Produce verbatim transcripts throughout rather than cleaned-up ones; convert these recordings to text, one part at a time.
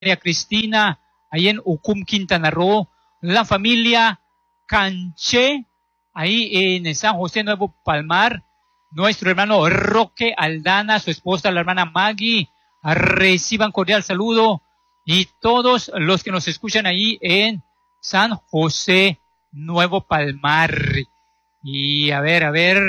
María Cristina, ahí en Ucum, Quintana Roo, la familia Canché, ahí en San José Nuevo Palmar, nuestro hermano Roque Aldana, su esposa, la hermana Maggie, reciban cordial saludo, y todos los que nos escuchan ahí en San José Nuevo Palmar. Y a ver, a ver,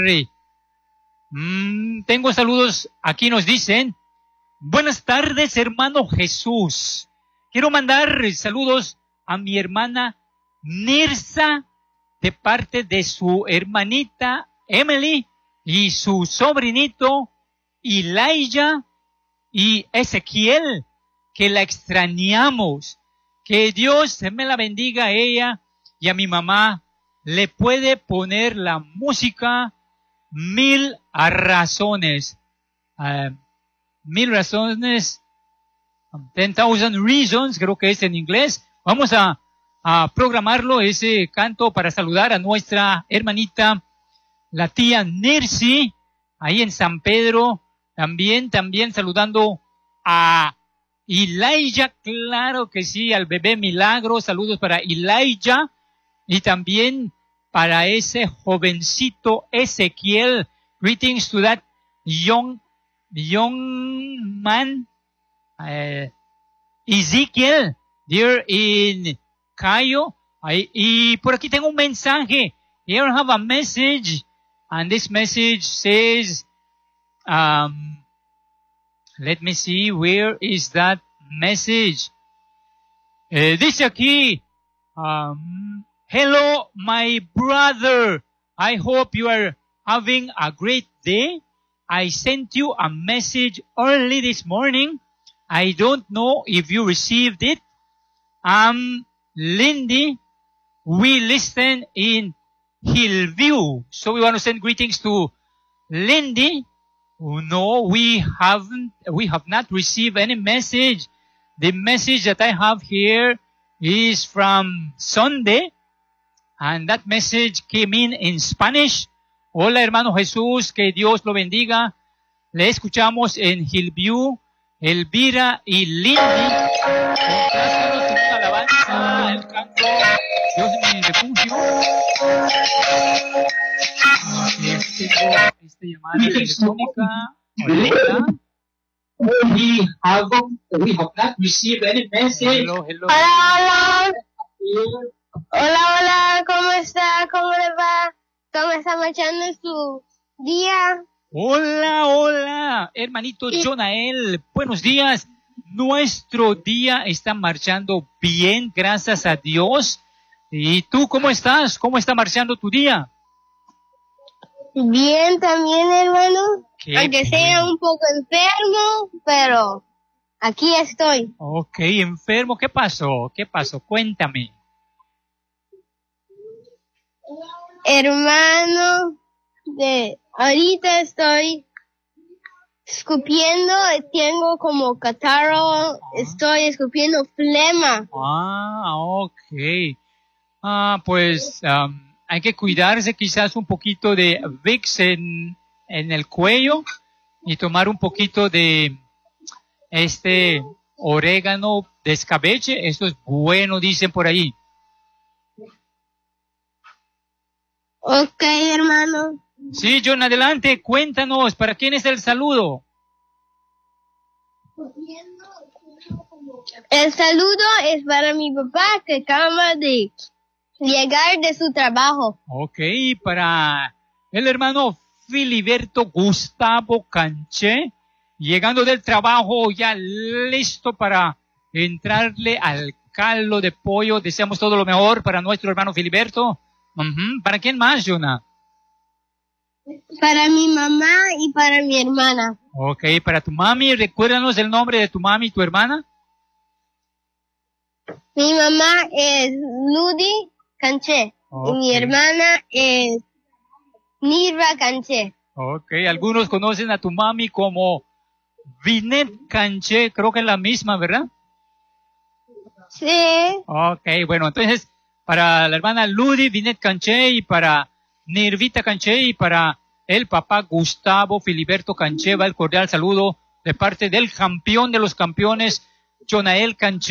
mmm, tengo saludos, aquí nos dicen: buenas tardes, hermano Jesús. Quiero mandar saludos a mi hermana Nirsa de parte de su hermanita Emily y su sobrinito Elijah y Ezequiel, que la extrañamos. Que Dios me la bendiga a ella y a mi mamá. Le puede poner la música Mil Razones. Uh, Mil Razones, Ten Thousand Reasons, creo que es en inglés. Vamos a, a programarlo, ese canto, para saludar a nuestra hermanita, la tía Nercy, ahí en San Pedro. También, también saludando a Elijah, claro que sí, al bebé Milagro. Saludos para Elijah y también para ese jovencito Ezequiel. Greetings to that young young man, uh, Ezekiel, there in Cayo. I, y por aquí tengo un mensaje. Here I have a message, and this message says, um, let me see, where is that message? Eh, dice aquí, um, hello, my brother. I hope you are having a great day. I sent you a message early this morning. I don't know if you received it. Um, Lindy, we listen in Hillview. So we want to send greetings to Lindy. Oh, no, we haven't, we have not received any message. The message that I have here is from Sunday, and that message came in in Spanish. Hola, hermano Jesús, que Dios lo bendiga. Le escuchamos en Hillview, Elvira y Lindy. Contrástanos en una alabanza, el canto Dios es mi refugio. Okay, tengo esta llamada telefónica. Hola. We have, we have not received any message. Hello, hello. Hola, hola. Hola, hola, ¿cómo está? ¿Cómo le va? ¿Cómo está marchando su día? Hola, hola, hermanito sí. Jonael, buenos días. Nuestro día está marchando bien, gracias a Dios. ¿Y tú cómo estás? ¿Cómo está marchando tu día? Bien, también, hermano. Qué Aunque bien. sea un poco enfermo, pero aquí estoy. Ok, enfermo, ¿qué pasó? ¿Qué pasó? Cuéntame. Hermano, de ahorita estoy escupiendo, tengo como catarro, ah. estoy escupiendo flema. Ah, ok. Ah, pues um, hay que cuidarse, quizás un poquito de Vicks en, en el cuello y tomar un poquito de este orégano de escabeche. Esto es bueno, dicen por ahí. Ok, hermano. Sí, John, adelante, cuéntanos, ¿para quién es el saludo? El saludo es para mi papá, que acaba de llegar de su trabajo. Ok, para el hermano Filiberto Gustavo Canché, llegando del trabajo, ya listo para entrarle al caldo de pollo. Deseamos todo lo mejor para nuestro hermano Filiberto. Uh-huh. ¿Para quién más, Jonah? Para mi mamá y para mi hermana. Ok, para tu mami, recuérdanos el nombre de tu mami y tu hermana. Mi mamá es Ludi Canché. Okay. Y mi hermana es Nirva Canché. Ok, algunos conocen a tu mami como Vinet Canché, creo que es la misma, ¿verdad? Sí. Ok, bueno, entonces, para la hermana Ludi, Vinet Canché, y para Nirvita Canché, y para el papá Gustavo Filiberto Canché, va el cordial saludo de parte del campeón de los campeones, Jonael Canché.